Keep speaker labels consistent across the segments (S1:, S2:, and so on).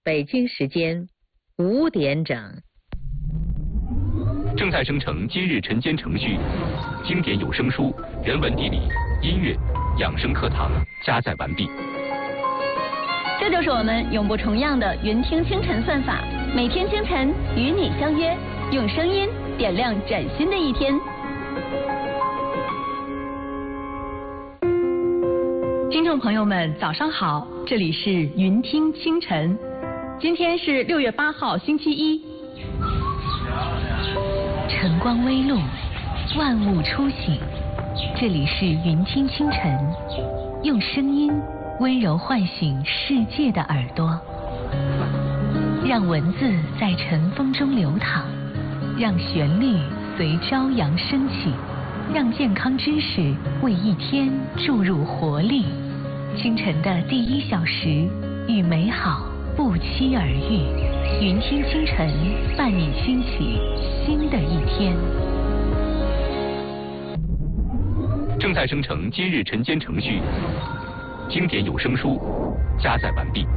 S1: 北京时间5点整。
S2: 正在生成今日晨间程序，经典有声书、人文地理、音乐、养生课堂加载完毕。
S3: 这就是我们永不重样的云听清晨算法，每天清晨与你相约，用声音点亮崭新的一天。听众朋友们，早上好，这里是云听清晨，今天是6月8号，星期一。
S4: 晨光微露，万物初醒，这里是云听清晨，用声音温柔唤醒世界的耳朵，让文字在晨风中流淌，让旋律随朝阳升起，让健康知识为一天注入活力。清晨的第1小时，与美好不期而遇。云听清晨，伴你兴起新的一天。
S2: 正在生成今日晨间程序，经典有声书加载完毕。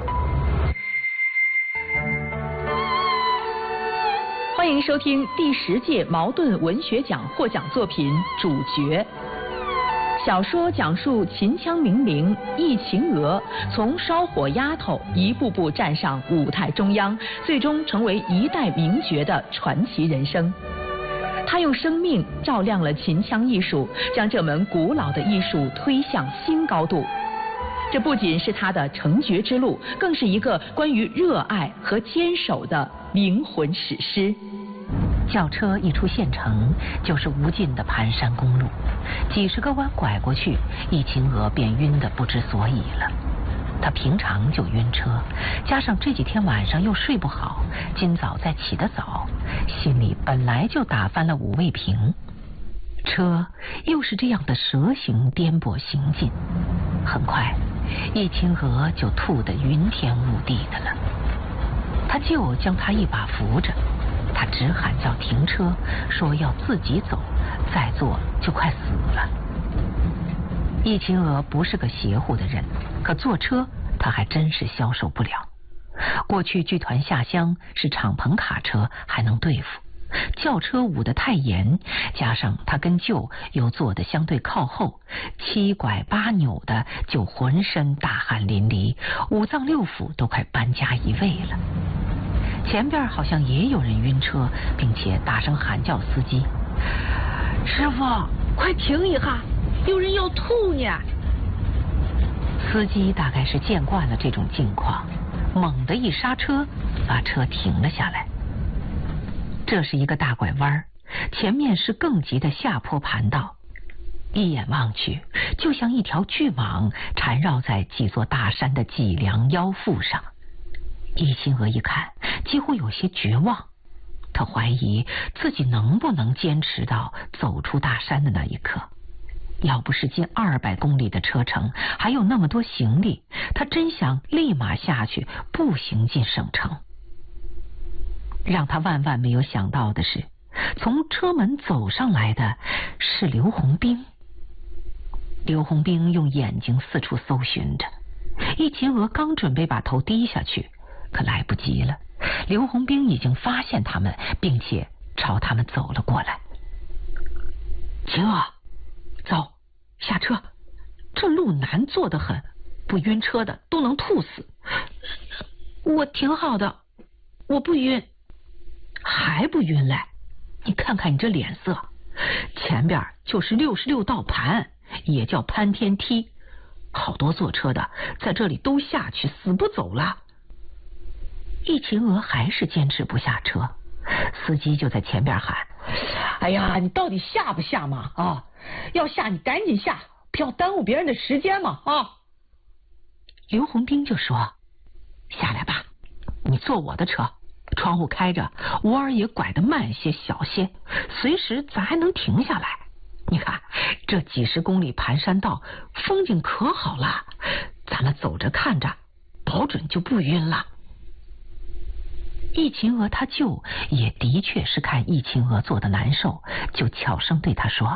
S3: 欢迎收听第10届茅盾文学奖获奖作品《主角》。小说讲述秦腔名伶易秦娥从烧火丫头一步步站上舞台中央，最终成为一代名角的传奇人生。她用生命照亮了秦腔艺术，将这门古老的艺术推向新高度。这不仅是她的成角之路，更是一个关于热爱和坚守的灵魂史诗。
S4: 轿车一出县城，就是无尽的盘山公路，几十个弯拐过去，易秦娥便晕得不知所以了。她平常就晕车，加上这几天晚上又睡不好，今早再起得早，心里本来就打翻了5味瓶。车又是这样的蛇形颠簸行进，很快易秦娥就吐得云天雾地的了。他舅将她一把扶着，他直喊叫停车，说要自己走，再坐就快死了。易秦娥不是个邪乎的人，可坐车他还真是消受不了。过去剧团下乡是敞篷卡车还能对付，轿车捂得太严，加上他跟舅又坐得相对靠后，7拐8扭的就浑身大汗淋漓，5脏6腑都快搬家移位了。前边好像也有人晕车，并且大声喊叫司机：“师傅，快停一下，有人要吐呢！”司机大概是见惯了这种境况，猛地一刹车，把车停了下来。这是一个大拐弯，前面是更急的下坡盘道，一眼望去，就像一条巨蟒缠绕在几座大山的脊梁腰腹上。易秦娥一看，几乎有些绝望，她怀疑自己能不能坚持到走出大山的那一刻。要不是近200公里的车程，还有那么多行李，她真想立马下去步行进省城。让她万万没有想到的是，从车门走上来的是刘洪兵。刘洪兵用眼睛四处搜寻着，易秦娥刚准备把头低下去，可来不及了，刘洪兵已经发现他们，并且朝他们走了过来。秦娥，走，下车，这路难坐得很，不晕车的都能吐死。我挺好的，我不晕。还不晕嘞？你看看你这脸色，前边就是66道盘，也叫潘天梯，好多坐车的在这里都下去，死不走了。易秦娥还是坚持不下车，司机就在前边喊：“
S5: 哎呀，你到底下不下嘛？啊，要下你赶紧下，不要耽误别人的时间嘛！啊！”
S4: 刘洪兵就说：“下来吧，你坐我的车，窗户开着，弯儿也拐得慢些小些，随时咱还能停下来。你看这几10公里盘山道，风景可好了，咱们走着看着，保准就不晕了。”易秦娥他舅也的确是看易秦娥坐得难受，就悄声对他说：“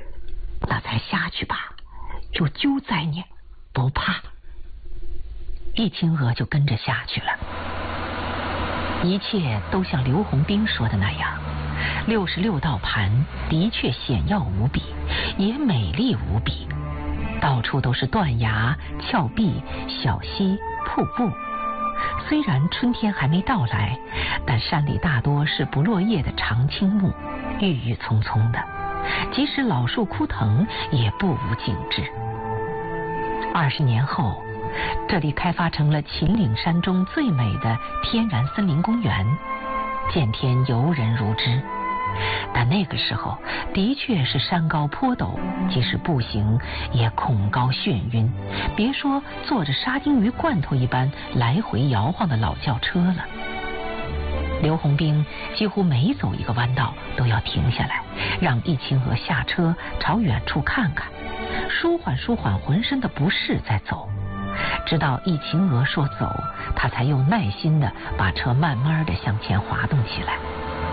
S4: 那咱下去吧，有救在呢，不怕。” 易清娥就跟着下去了。一切都像刘洪兵说的那样，66道盘的确险要无比，也美丽无比，到处都是断崖、峭壁、小溪、瀑布。虽然春天还没到来，但山里大多是不落叶的长青木，郁郁葱葱的，即使老树枯藤也不无景致。20年后，这里开发成了秦岭山中最美的天然森林公园，见天游人如织。但那个时候的确是山高坡陡，即使步行也恐高眩晕，别说坐着沙丁鱼罐头一般来回摇晃的老轿车了。刘洪兵几乎每走一个弯道都要停下来，让易清娥下车朝远处看看，舒缓舒缓浑身的不适再走。直到易清娥说走，他才又耐心地把车慢慢地向前滑动起来。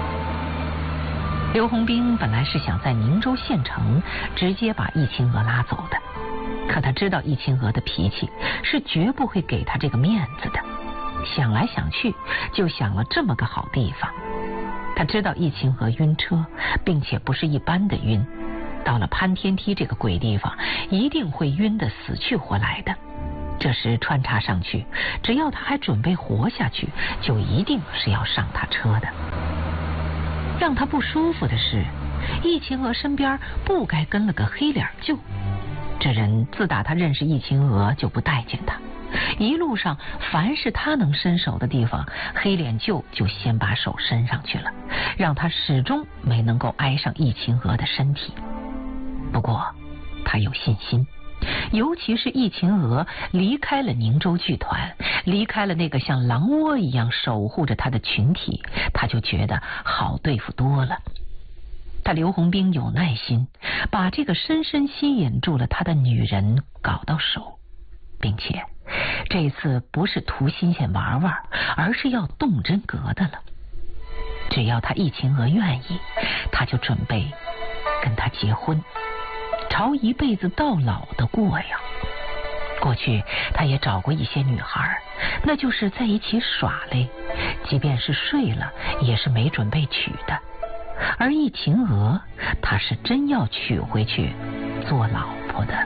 S4: 刘洪兵本来是想在宁州县城直接把易清娥拉走的，可他知道易清娥的脾气是绝不会给他这个面子的。想来想去，就想了这么个好地方。他知道易清娥晕车，并且不是一般的晕，到了潘天梯这个鬼地方，一定会晕得死去活来的。这时穿插上去，只要他还准备活下去，就一定是要上他车的。让他不舒服的是，易清娥身边不该跟了个黑脸舅。这人自打他认识易清娥就不待见他，一路上凡是他能伸手的地方，黑脸舅就先把手伸上去了，让他始终没能够挨上易清娥的身体。不过他有信心，尤其是易清娥离开了宁州剧团，离开了那个像狼窝一样守护着他的群体，他就觉得好对付多了。他刘洪兵有耐心，把这个深深吸引住了他的女人搞到手，并且这次不是图新鲜玩玩，而是要动真格的了。只要他易清娥愿意，他就准备跟他结婚，朝一辈子到老的过呀。过去他也找过一些女孩，那就是在一起耍嘞，即便是睡了也是没准备娶的。而易清娥他是真要娶回去做老婆的。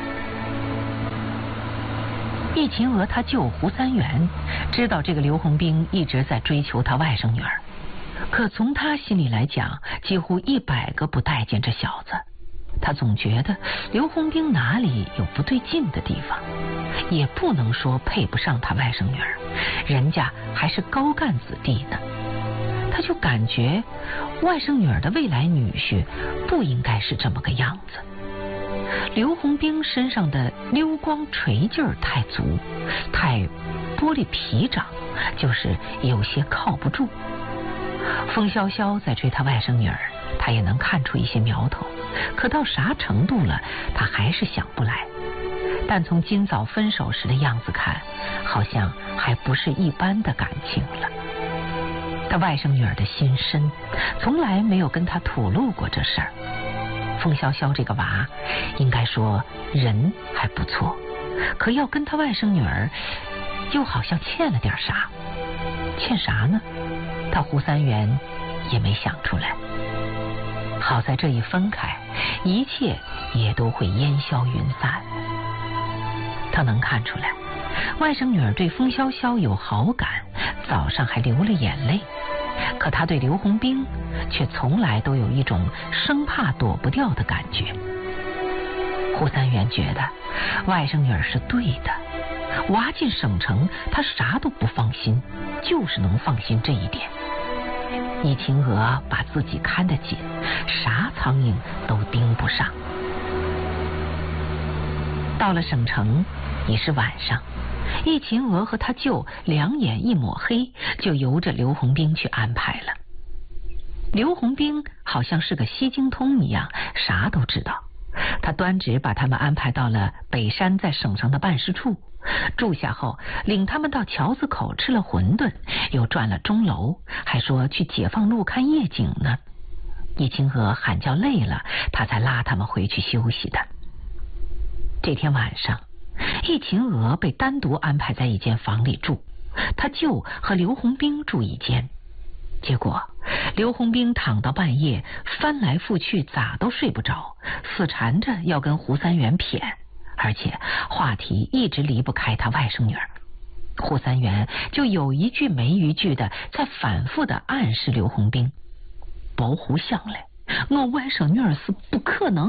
S4: 易清娥他舅胡三元知道这个刘洪兵一直在追求他外甥女儿，可从他心里来讲，几乎100个不待见这小子。他总觉得刘洪兵哪里有不对劲的地方，也不能说配不上他外甥女儿，人家还是高干子弟呢。他就感觉外甥女儿的未来女婿不应该是这么个样子。刘洪兵身上的溜光锤劲儿太足，太玻璃皮掌，就是有些靠不住。风萧萧在追他外甥女儿，他也能看出一些苗头，可到啥程度了，他还是想不来。但从今早分手时的样子看，好像还不是一般的感情了。他外甥女儿的心深，从来没有跟他吐露过这事儿。风萧萧这个娃，应该说人还不错，可要跟他外甥女儿，又好像欠了点啥。欠啥呢？他胡三元也没想出来。好在这一分开，一切也都会烟消云散。他能看出来，外甥女儿对风萧萧有好感，早上还流了眼泪。可他对刘洪兵却从来都有一种生怕躲不掉的感觉。胡三元觉得外甥女儿是对的，娃进省城他啥都不放心，就是能放心这一点。易清娥把自己看得紧，啥苍蝇都盯不上。到了省城已是晚上，易清娥和他舅两眼一抹黑，就由着刘洪兵去安排了。刘洪兵好像是个西京通一样，啥都知道。他端直把他们安排到了北山在省城的办事处，住下后领他们到桥子口吃了馄饨，又转了钟楼，还说去解放路看夜景呢。易清娥喊叫累了，他才拉他们回去休息的。这天晚上， 易秦娥被单独安排在一间房里住，她舅和刘洪兵住一间。结果刘洪兵躺到半夜，翻来覆去咋都睡不着，死缠着要跟胡三元谝，而且话题一直离不开他外甥女儿。胡三元就有一句没一句的在反复的暗示刘洪兵：保护相嘞，我外甥女儿是不可能